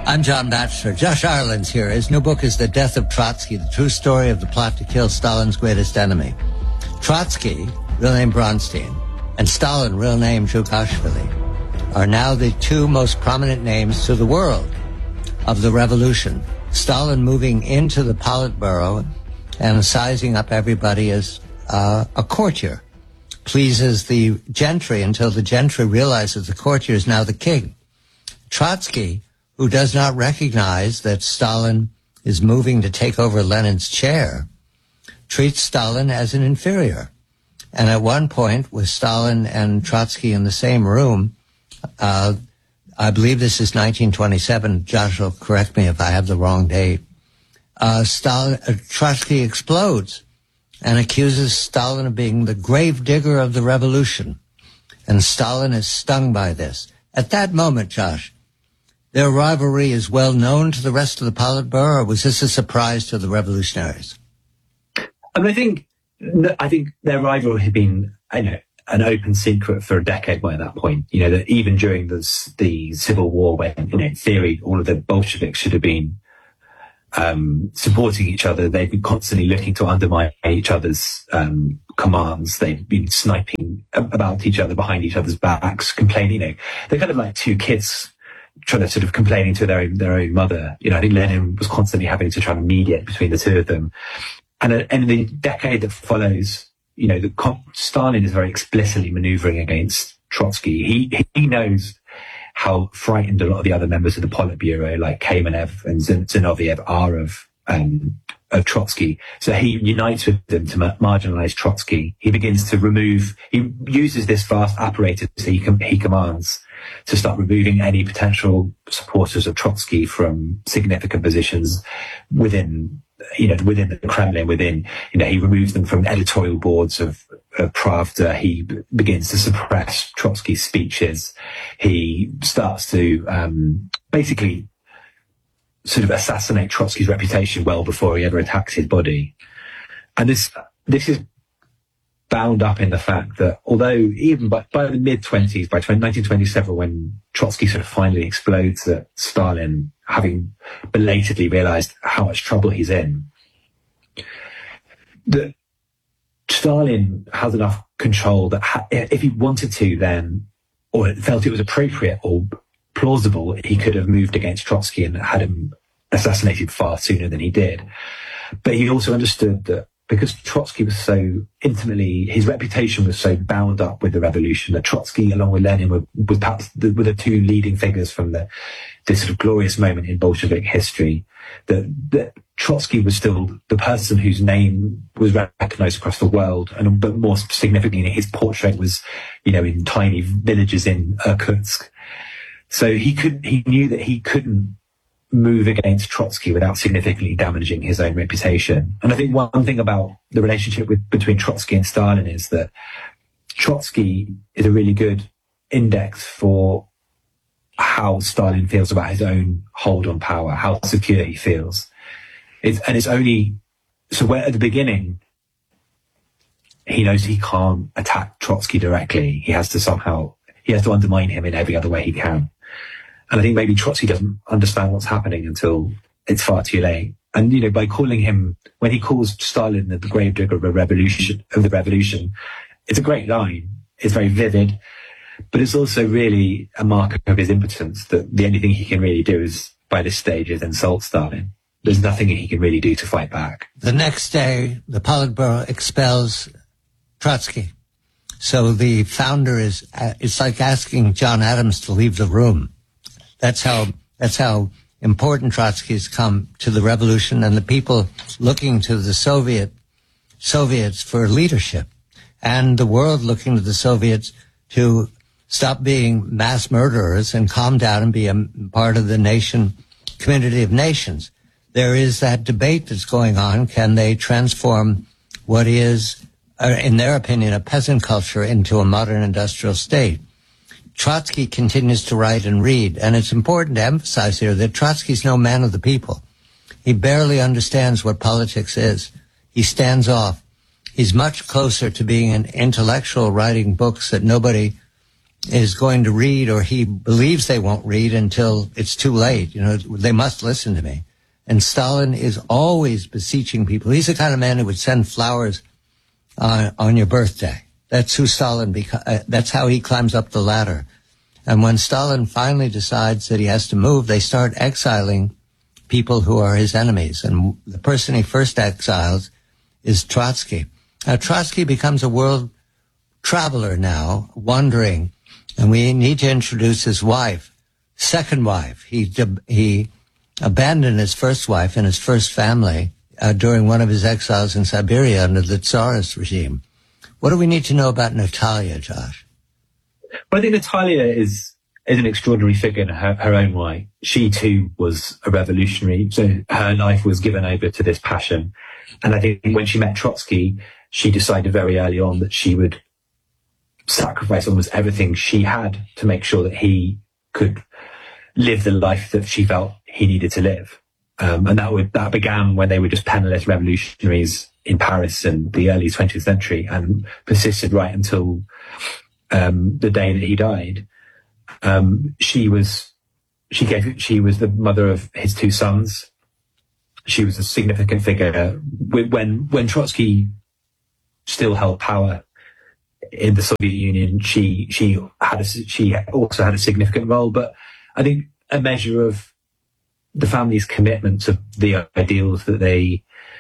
I'm John Batchelor. Josh Ireland's here. His new book is The Death of Trotsky, the true story of the plot to kill Stalin's greatest enemy. Trotsky, real name Bronstein, and Stalin, real name Zhukashvili, are now the two most prominent names to the world of the revolution. Stalin moving into the Politburo and sizing up everybody as a courtier. Pleases the gentry until the gentry realizes the courtier is now the king. Trotsky, who does not recognize that Stalin is moving to take over Lenin's chair, treats Stalin as an inferior. And at one point, with Stalin and Trotsky in the same room, I believe this is 1927, Josh will correct me if I have the wrong date, Trotsky explodes and accuses Stalin of being the gravedigger of the revolution. And Stalin is stung by this. At that moment, Josh, their rivalry is well known to the rest of the Politburo, or was this a surprise to the revolutionaries? I think their rivalry had been, an open secret for a decade by that point. That even during the Civil War, when, in theory, all of the Bolsheviks should have been supporting each other, they've been constantly looking to undermine each other's commands. They've been sniping about each other behind each other's backs, complaining. They're kind of like two kids trying to sort of complaining to their own mother. I think Lenin was constantly having to try and mediate between the two of them. And in the decade that follows, Stalin is very explicitly maneuvering against Trotsky. He knows how frightened a lot of the other members of the Politburo, like Kamenev and Zinoviev, are of Trotsky. So he unites with them to marginalize Trotsky. He begins to he uses this vast apparatus that he commands to start removing any potential supporters of Trotsky from significant positions within the Kremlin, he removes them from editorial boards of Pravda. He begins to suppress Trotsky's speeches. He starts to basically sort of assassinate Trotsky's reputation well before he ever attacks his body. And this is bound up in the fact that although even by the mid-20s, by 1927, when Trotsky sort of finally explodes at Stalin, having belatedly realized how much trouble he's in, that Stalin has enough control that if he wanted to then, or felt it was appropriate or plausible, he could have moved against Trotsky and had him assassinated far sooner than he did. But he also understood that because Trotsky was so intimately, his reputation was so bound up with the revolution, that Trotsky, along with Lenin, were perhaps were the two leading figures from this sort of glorious moment in Bolshevik history, that Trotsky was still the person whose name was recognized across the world, but more significantly, his portrait was, in tiny villages in Irkutsk. So he knew that he couldn't move against Trotsky without significantly damaging his own reputation. And I think one thing about the relationship between Trotsky and Stalin is that Trotsky is a really good index for how Stalin feels about his own hold on power, how secure he feels. It's only, so where at the beginning, he knows he can't attack Trotsky directly. He has to undermine him in every other way he can. And I think maybe Trotsky doesn't understand what's happening until it's far too late. And, by calling him, when he calls Stalin the gravedigger of the revolution, it's a great line. It's very vivid, but it's also really a mark of his impotence, that the only thing he can really do is, by this stage, is insult Stalin. There's nothing he can really do to fight back. The next day, the Politburo expels Trotsky. So the founder it's like asking John Adams to leave the room. That's how important Trotsky has come to the revolution and the people looking to the Soviets for leadership, and the world looking to the Soviets to stop being mass murderers and calm down and be a part of the community of nations. There is that debate that's going on. Can they transform what is, in their opinion, a peasant culture into a modern industrial state? Trotsky continues to write and read, and it's important to emphasize here that Trotsky's no man of the people. He barely understands what politics is. He stands off. He's much closer to being an intellectual writing books that nobody is going to read, or he believes they won't read until it's too late. They must listen to me. And Stalin is always beseeching people. He's the kind of man who would send flowers on your birthday. That's who Stalin that's how he climbs up the ladder. And when Stalin finally decides that he has to move, they start exiling people who are his enemies. And the person he first exiles is Trotsky. Now, Trotsky becomes a world traveler now, wandering, and we need to introduce his wife, second wife. He abandoned his first wife and his first family during one of his exiles in Siberia under the Tsarist regime. What do we need to know about Natalia, Josh? Well, I think Natalia is an extraordinary figure in her own right. She too was a revolutionary, so her life was given over to this passion. And I think when she met Trotsky, she decided very early on that she would sacrifice almost everything she had to make sure that he could live the life that she felt he needed to live. And that began when they were just penniless revolutionaries in Paris in the early 20th century and persisted right until the day that he died. She was the mother of his two sons. She was a significant figure when Trotsky still held power in the Soviet Union. She also had a significant role, but I think a measure of the family's commitment to the ideals that they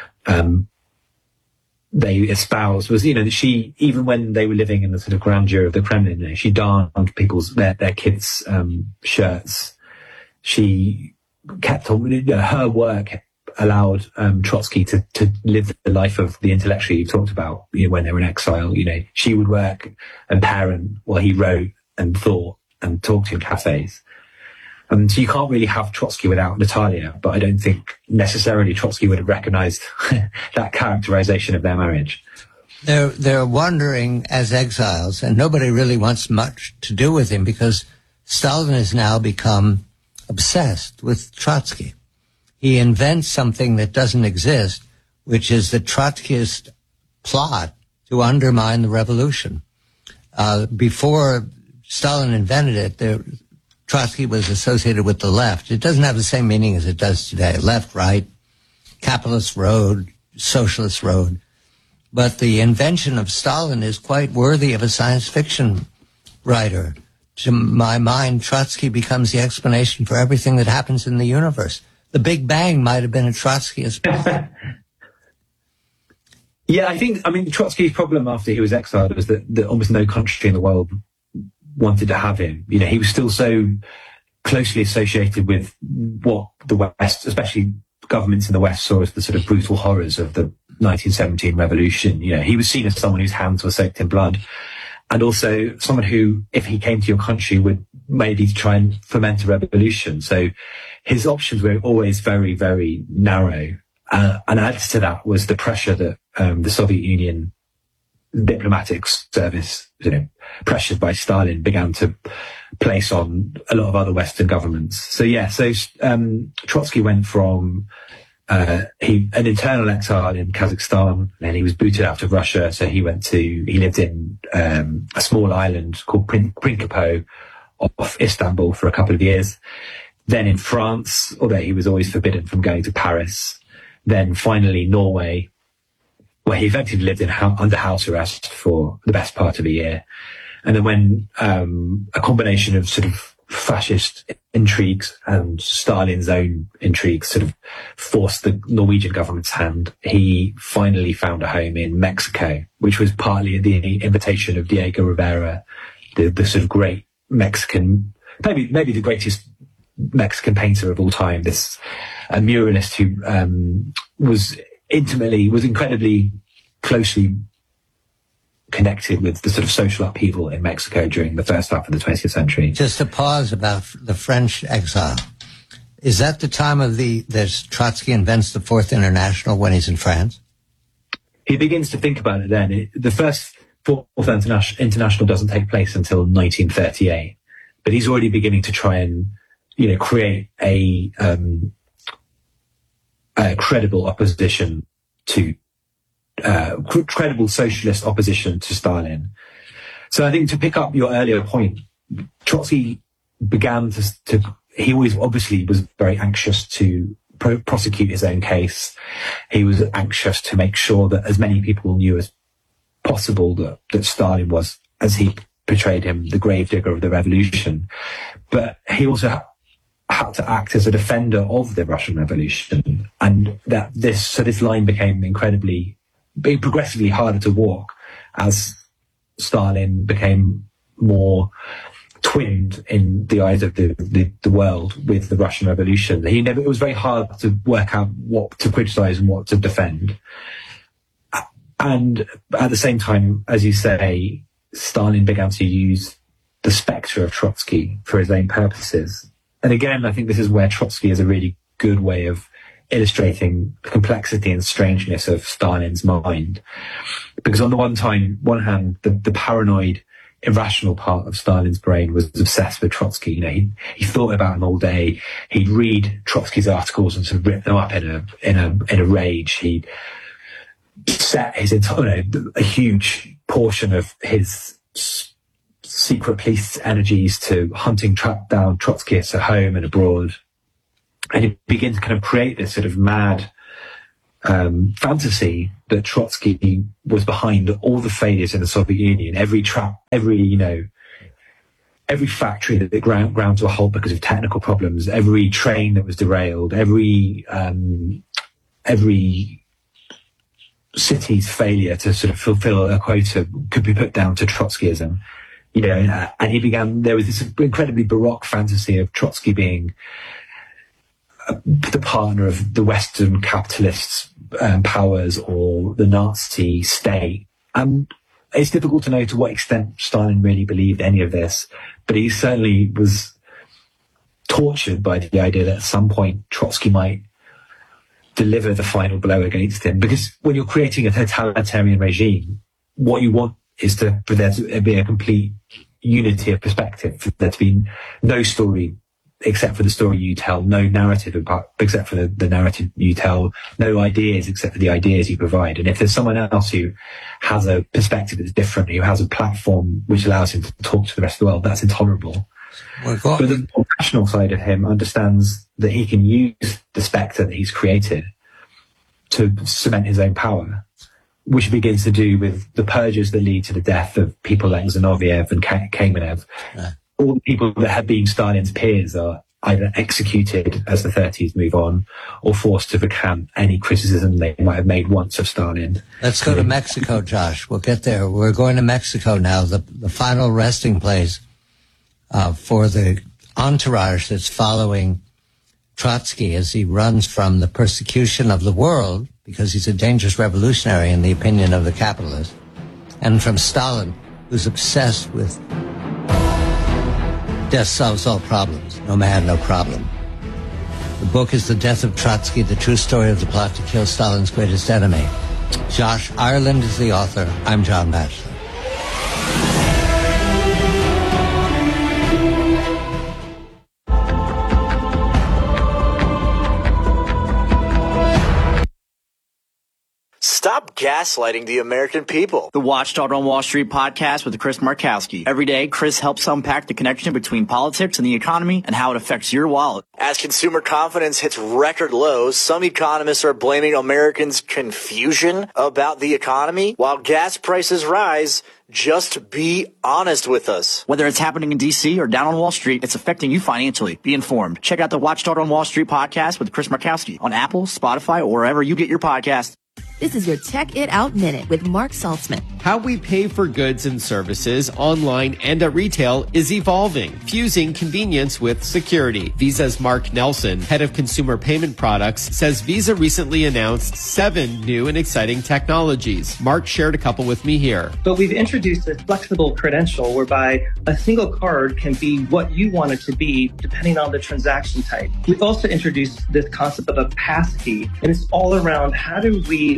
espoused was, that she, even when they were living in the sort of grandeur of the Kremlin, she darned their kids' shirts. She kept on, her work allowed Trotsky to live the life of the intellectual you talked about, when they were in exile. She would work and parent while he wrote and thought and talked in cafes. So you can't really have Trotsky without Natalia, but I don't think necessarily Trotsky would have recognized that characterization of their marriage. They're wandering as exiles, and nobody really wants much to do with him because Stalin has now become obsessed with Trotsky. He invents something that doesn't exist, which is the Trotskyist plot to undermine the revolution. Before Stalin invented it, Trotsky was associated with the left. It doesn't have the same meaning as it does today. Left, right, capitalist road, socialist road. But the invention of Stalin is quite worthy of a science fiction writer. To my mind, Trotsky becomes the explanation for everything that happens in the universe. The Big Bang might have been a Trotskyist plot. Yeah, Trotsky's problem after he was exiled was that almost no country in the world wanted to have him. He was still so closely associated with what the West, especially governments in the West, saw as the sort of brutal horrors of the 1917 revolution. He was seen as someone whose hands were soaked in blood, and also someone who, if he came to your country, would maybe try and foment a revolution. So his options were always very, very narrow. And added to that was the pressure that the Soviet Union diplomatic service, pressured by Stalin, began to place on a lot of other Western governments. So Trotsky went from an internal exile in Kazakhstan, and he was booted out of Russia. So he lived in a small island called Prinkipo off Istanbul for a couple of years. Then in France, although he was always forbidden from going to Paris. Then finally Norway, where he effectively lived under house arrest for the best part of a year. And then when a combination of sort of fascist intrigues and Stalin's own intrigues sort of forced the Norwegian government's hand, he finally found a home in Mexico, which was partly the invitation of Diego Rivera, the sort of great Mexican, maybe the greatest Mexican painter of all time, a muralist who was incredibly closely connected with the sort of social upheaval in Mexico during the first half of the 20th century. Just a pause about the French exile. Is that the time that Trotsky invents the Fourth International when he's in France? He begins to think about it then. The first Fourth International doesn't take place until 1938, but he's already beginning to try and create a credible opposition to credible socialist opposition to Stalin. So I think, to pick up your earlier point, Trotsky began he always obviously was very anxious to prosecute his own case. He was anxious to make sure that as many people knew as possible that Stalin was, as he portrayed him, the gravedigger of the revolution. But he also had to act as a defender of the Russian Revolution, and this line became progressively harder to walk as Stalin became more twinned in the eyes of the world with the Russian Revolution. It was very hard to work out what to criticize and what to defend. And at the same time, as you say, Stalin began to use the spectre of Trotsky for his own purposes. And again, I think this is where Trotsky is a really good way of illustrating the complexity and strangeness of Stalin's mind. Because on the one hand, the paranoid, irrational part of Stalin's brain was obsessed with Trotsky. He thought about him all day. He'd read Trotsky's articles and sort of rip them up in a rage. He'd set his entire, a huge portion of his secret police energies to hunting down Trotskyists at home and abroad. And he began to kind of create this sort of mad fantasy that Trotsky was behind all the failures in the Soviet Union, every factory that ground to a halt because of technical problems, every train that was derailed, every city's failure to sort of fulfill a quota could be put down to Trotskyism. And there was this incredibly baroque fantasy of Trotsky being the partner of the Western capitalists' powers or the Nazi state. And it's difficult to know to what extent Stalin really believed any of this, but he certainly was tortured by the idea that at some point Trotsky might deliver the final blow against him. Because when you're creating a totalitarian regime, what you want is for there to be a complete unity of perspective, for there to be no story except for the story you tell, no narrative except for the narrative you tell, no ideas except for the ideas you provide. And if there's someone else who has a perspective that's different, who has a platform which allows him to talk to the rest of the world, that's intolerable. But the rational side of him understands that he can use the spectre that he's created to cement his own power, which he begins to do with the purges that lead to the death of people like Zinoviev and Kamenev. Yeah. All the people that had been Stalin's peers are either executed as the 30s move on or forced to recant any criticism they might have made once of Stalin. Let's go to Mexico, Josh. We'll get there. We're going to Mexico now, the final resting place for the entourage that's following Trotsky as he runs from the persecution of the world, because he's a dangerous revolutionary in the opinion of the capitalist, and from Stalin, who's obsessed with death solves all problems. No man, no problem. The book is The Death of Trotsky, the true story of the plot to kill Stalin's greatest enemy. Josh Ireland is the author. I'm John Batchelor. Stop gaslighting the American people. The Watchdog on Wall Street podcast with Chris Markowski. Every day, Chris helps unpack the connection between politics and the economy and how it affects your wallet. As consumer confidence hits record lows, some economists are blaming Americans' confusion about the economy. While gas prices rise, just be honest with us. Whether it's happening in D.C. or down on Wall Street, it's affecting you financially. Be informed. Check out the Watchdog on Wall Street podcast with Chris Markowski on Apple, Spotify, or wherever you get your podcasts. This is your Check It Out Minute with Mark Saltzman. How we pay for goods and services online and at retail is evolving, fusing convenience with security. Visa's Mark Nelson, head of consumer payment products, says Visa recently announced 7 new and exciting technologies. Mark shared a couple with me here. But we've introduced a flexible credential whereby a single card can be what you want it to be depending on the transaction type. We've also introduced this concept of a passkey, and it's all around how do we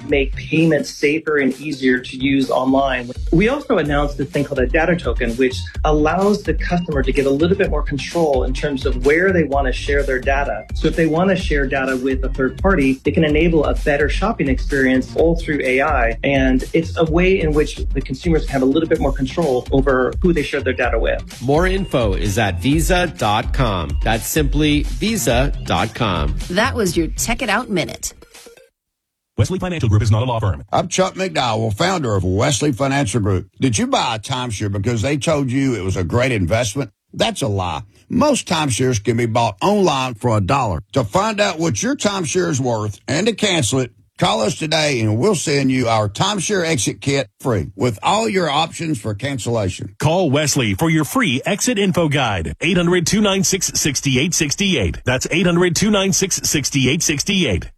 make payments safer and easier to use online. We also announced this thing called a data token, which allows the customer to get a little bit more control in terms of where they want to share their data. So if they want to share data with a third party, it can enable a better shopping experience all through AI. And it's a way in which the consumers can have a little bit more control over who they share their data with. More info is at Visa.com. That's simply Visa.com. That was your Check It Out Minute. Wesley Financial Group is not a law firm. I'm Chuck McDowell, founder of Wesley Financial Group. Did you buy a timeshare because they told you it was a great investment? That's a lie. Most timeshares can be bought online for $1. To find out what your timeshare is worth and to cancel it, call us today and we'll send you our timeshare exit kit free with all your options for cancellation. Call Wesley for your free exit info guide. 800-296-6868. That's 800-296-6868.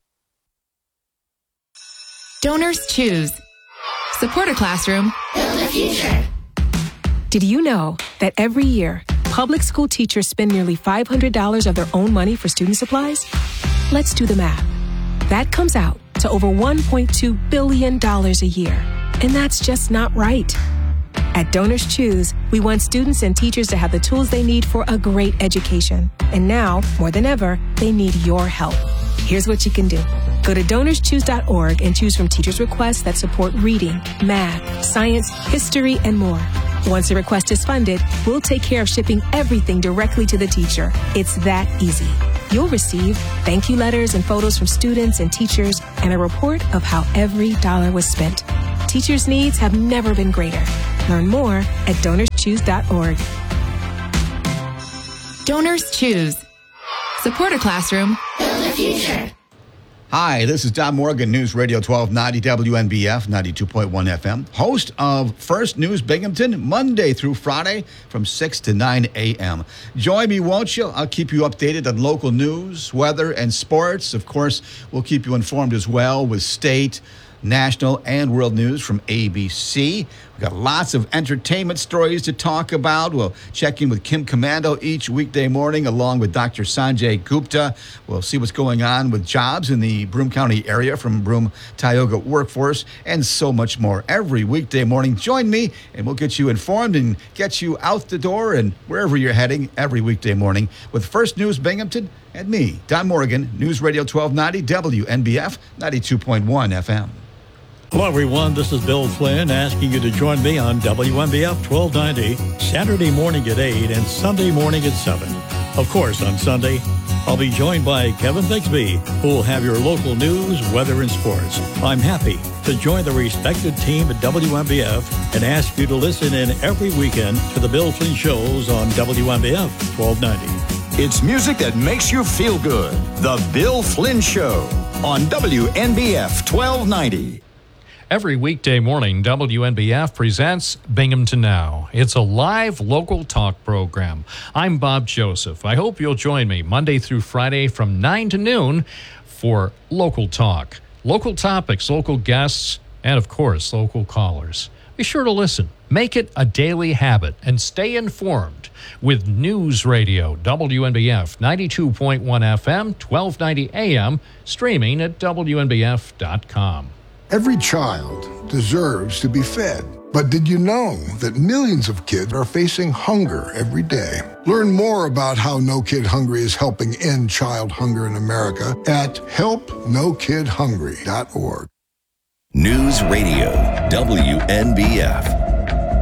Donors Choose. Support a classroom. Build a future. Did you know that every year, public school teachers spend nearly $500 of their own money for student supplies? Let's do the math. That comes out to over $1.2 billion a year. And that's just not right. At Donors Choose, we want students and teachers to have the tools they need for a great education. And now, more than ever, they need your help. Here's what you can do. Go to DonorsChoose.org and choose from teachers' requests that support reading, math, science, history, and more. Once a request is funded, we'll take care of shipping everything directly to the teacher. It's that easy. You'll receive thank you letters and photos from students and teachers and a report of how every dollar was spent. Teachers' needs have never been greater. Learn more at DonorsChoose.org. Donors Choose. Support a classroom. Build a future. Hi, this is Don Morgan, News Radio 1290 WNBF 92.1 FM, host of First News Binghamton, Monday through Friday from 6 to 9 a.m. Join me, won't you? I'll keep you updated on local news, weather, and sports. Of course, we'll keep you informed as well with state, national, and world news from ABC. We've got lots of entertainment stories to talk about. We'll check in with Kim Commando each weekday morning along with Dr. Sanjay Gupta. We'll see what's going on with jobs in the Broome County area from Broome Tioga Workforce and so much more. Every weekday morning, join me and we'll get you informed and get you out the door and wherever you're heading every weekday morning with First News Binghamton and me, Don Morgan, News Radio 1290 WNBF 92.1 FM. Hello, everyone. This is Bill Flynn asking you to join me on WNBF 1290, Saturday morning at 8 and Sunday morning at 7. Of course, on Sunday, I'll be joined by Kevin Bixby, who will have your local news, weather, and sports. I'm happy to join the respected team at WNBF and ask you to listen in every weekend to the Bill Flynn shows on WNBF 1290. It's music that makes you feel good. The Bill Flynn Show on WNBF 1290. Every weekday morning, WNBF presents Binghamton Now. It's a live local talk program. I'm Bob Joseph. I hope you'll join me Monday through Friday from 9 to noon for local talk. Local topics, local guests, and of course, local callers. Be sure to listen. Make it a daily habit and stay informed with News Radio, WNBF 92.1 FM, 1290 AM, streaming at WNBF.com. Every child deserves to be fed. But did you know that millions of kids are facing hunger every day? Learn more about how No Kid Hungry is helping end child hunger in America at helpnokidhungry.org. News Radio, WNBF